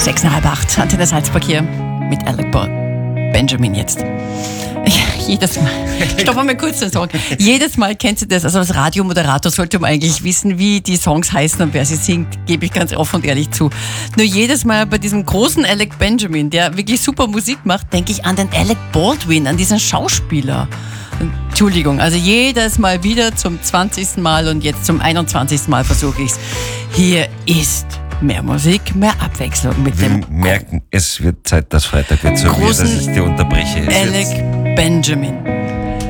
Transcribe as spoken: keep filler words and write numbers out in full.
Sechs nach halb acht, Antenne Salzburg hier mit Alec Benjamin jetzt. Ja, jedes Mal, stopp mal kurz den Song. Jedes Mal kennst du das, also als Radiomoderator sollte man eigentlich wissen, wie die Songs heißen und wer sie singt, gebe ich ganz offen und ehrlich zu. Nur jedes Mal bei diesem großen Alec Benjamin, der wirklich super Musik macht, denke ich an den Alec Baldwin, an diesen Schauspieler. Entschuldigung, also jedes Mal wieder zum zwanzigsten Mal und jetzt zum einundzwanzigsten Mal versuche ich es. Hier ist mehr Musik, mehr Abwechslung mit Wir dem merken, es wird Zeit, dass Freitag wird, so wie großen dass ich dir unterbreche. Es Alec Benjamin.